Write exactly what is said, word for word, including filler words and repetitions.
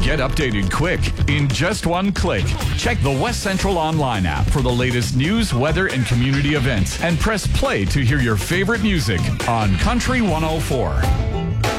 Get updated quick in just one click. Check the West Central Online app for the latest news, weather, and community events. And press play to hear your favorite music on Country one oh four.